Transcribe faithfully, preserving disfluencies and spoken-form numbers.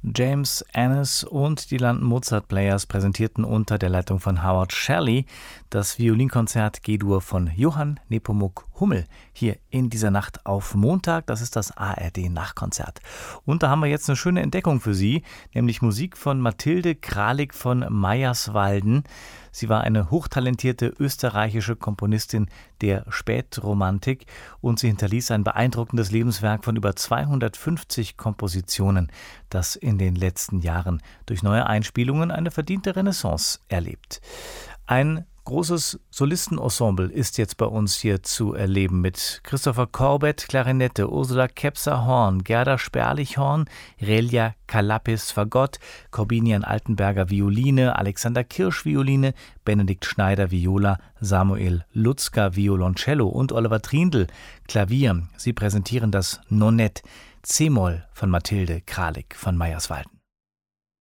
James Annis und die London Mozart Players präsentierten unter der Leitung von Howard Shelley das Violinkonzert G-Dur von Johann Nepomuk Hummel hier in dieser Nacht auf Montag. Das ist das A R D-Nachtkonzert. Und da haben wir jetzt eine schöne Entdeckung für Sie, nämlich Musik von Mathilde Kralik von Meyerswalden. Sie war eine hochtalentierte österreichische Komponistin der Spätromantik und sie hinterließ ein beeindruckendes Lebenswerk von über zweihundertfünfzig Kompositionen, das in den letzten Jahren durch neue Einspielungen eine verdiente Renaissance erlebt. Ein großes Solistenensemble ist jetzt bei uns hier zu erleben mit Christopher Corbett, Klarinette, Ursula Kepser, Horn, Gerda Sperlich-Horn, Relja Kalapis, Fagott, Corbinian Altenberger, Violine, Alexander Kirsch, Violine, Benedikt Schneider, Viola, Samuel Lutzka, Violoncello und Oliver Trindl, Klavier. Sie präsentieren das Nonett C-Moll von Mathilde Kralik von Meyerswalden.